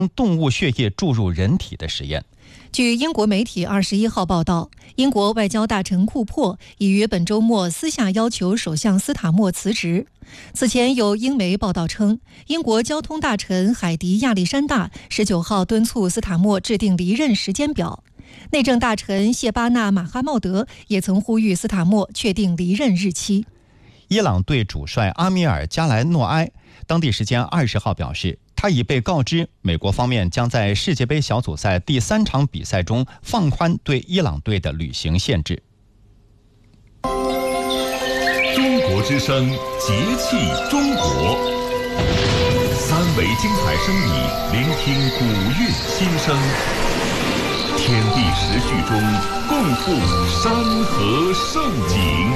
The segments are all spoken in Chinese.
动物血液注入人体的实验。 据英国媒体21号报道，英国外交大臣库珀已于本周末私下要求首相斯塔默辞职。此前有英媒报道称，英国交通大臣海迪亚历山大19号敦促斯塔默制定离任时间表。内政大臣谢巴纳马哈茂德也曾呼吁斯塔默确定离任日期。 伊朗队主帅阿米尔加莱诺埃当地时间20号表示，他已被告知美国方面将在世界杯小组赛第3场比赛中放宽对伊朗队的旅行限制。 中国之声，节气中国，3维精彩声艺，聆听古韵心声，天地时序中共赴山河盛景。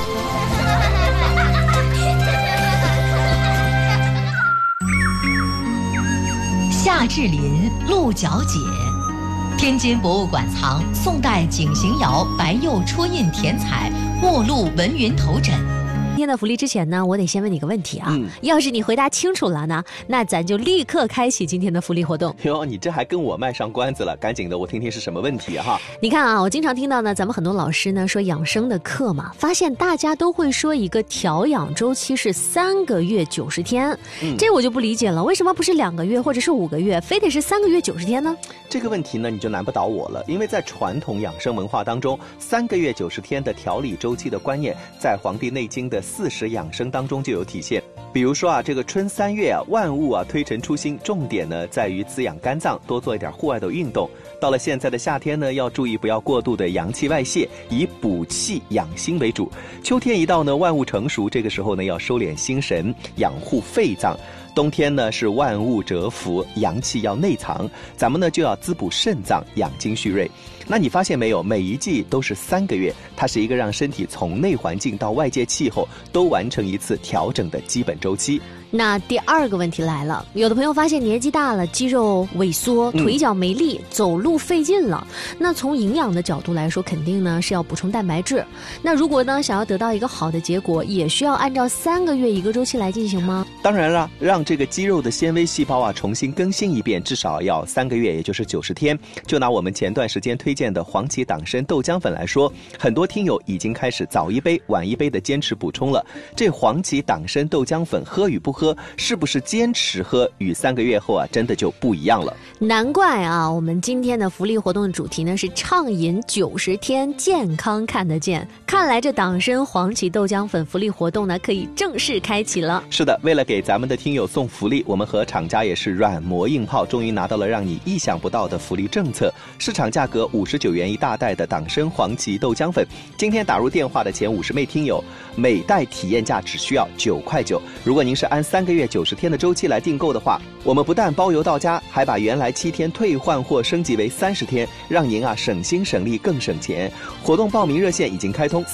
夏至临，鹿角解。天津博物馆藏宋代景行窑白釉戳印填彩墨鹿文云头枕。 今天的福利之前呢，我得先问你个问题啊。要是你回答清楚了呢，那咱就立刻开启今天的福利活动。 哟，你这还跟我卖上关子了，赶紧的，我听听是什么问题哈。 你看啊，我经常听到呢，咱们很多老师呢说养生的课嘛，发现大家都会说一个调养周期是3个月90天，这我就不理解了，为什么不是2个月或者是5个月，非得是3个月90天呢？ 这个问题呢，你就难不倒我了，因为在传统养生文化当中，3个月90天的调理周期的观念，在《黄帝内经》的40养生当中就有体现。比如说啊，这个春3月啊，万物啊推陈出新，重点呢在于滋养肝脏，多做一点户外的运动。到了现在的夏天呢，要注意不要过度的阳气外泄，以补气养心为主。秋天一到呢，万物成熟，这个时候呢要收敛心神，养护肺脏。冬天呢是万物蛰伏，阳气要内藏，咱们呢就要滋补肾脏，养精蓄锐。那你发现没有，每一季都是3个月，它是一个让身体从内环境到外界气候都完成一次调整的基本周期。 那第2个问题来了，有的朋友发现年纪大了，肌肉萎缩，腿脚没力，走路费劲了。那从营养的角度来说，肯定呢是要补充蛋白质。那如果呢想要得到一个好的结果，也需要按照3个月一个周期来进行吗？ 当然了，让这个肌肉的纤维细胞啊重新更新一遍，至少要3个月，也就是90天。就拿我们前段时间推荐的黄芪党参豆浆粉来说，很多听友已经开始早一杯晚一杯的坚持补充了。这黄芪党参豆浆粉喝与不喝，是不是坚持喝，与3个月后啊真的就不一样了。 难怪啊，我们今天的福利活动的主题呢是畅饮90天，健康看得见。看来这党参黄芪豆浆粉福利活动呢可以正式开启了。 是的，为了给咱们的听友送福利，我们和厂家也是软磨硬泡，终于拿到了让你意想不到的福利政策。市场价格59元一大袋的党参黄芪豆浆粉，今天打入电话的前50位听友，每袋体验价只需要9块9。如果您是按3个月90天的周期来订购的话，我们不但包邮到家，还把原来7天退换货升级为30天，让您啊省心省力更省钱。活动报名热线已经开通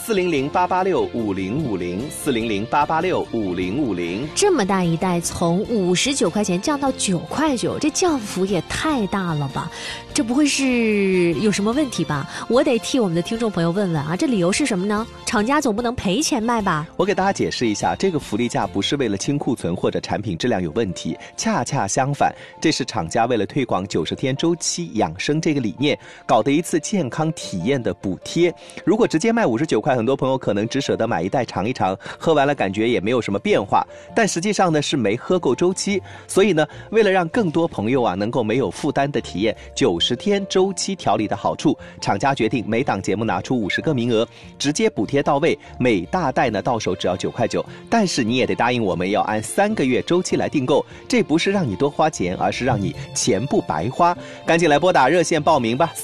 ，400-886-5050，400-886-5050。 这么大一袋，从59块钱降到9块9，这降幅也太大了吧？这不会是有什么问题吧？我得替我们的听众朋友问问啊，这理由是什么呢？厂家总不能赔钱卖吧？ 我给大家解释一下，这个福利价不是为了清库存或者产品质量有问题，恰恰相反，这是厂家为了推广90天周期养生这个理念，搞的一次健康体验的补贴。如果直接卖59块，很多朋友可能只舍得买一袋尝一尝，喝完了感觉也没有什么变化，但实际上呢是没喝够周期。所以呢，为了让更多朋友啊能够没有负担的体验90天周期调理的好处，厂家决定每档节目拿出50个名额，直接补贴到位，每大袋呢到手只要9块9。但是你也得答应我们要按3个月周期来订购，这不是让你多花钱，而是让你钱不白花。赶紧来拨打热线报名吧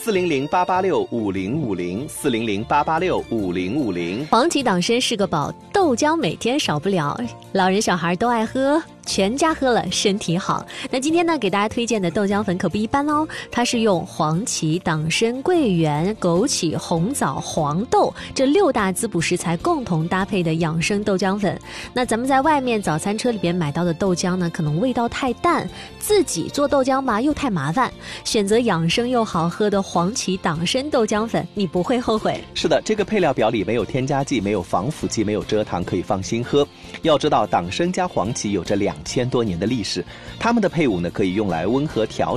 ，400-886-5050，400-886-5050。 黄芪党参是个宝，豆浆每天少不了，老人小孩都爱喝，全家喝了身体好。那今天呢给大家推荐的豆浆粉可不一般哦，它是用黄芪、党参、桂圆、枸杞、红枣、黄豆这6大滋补食材共同搭配的养生豆浆粉。那咱们在外面早餐车里边买到的豆浆呢，可能味道太淡，自己做豆浆吧又太麻烦，选择养生又好喝的黄芪党参豆浆粉，你不会后悔。 是的，这个配料表里没有添加剂，没有防腐剂，没有蔗糖，可以放心喝。要知道党参加黄芪有着2000多年的历史，它们的配伍呢可以用来温和调理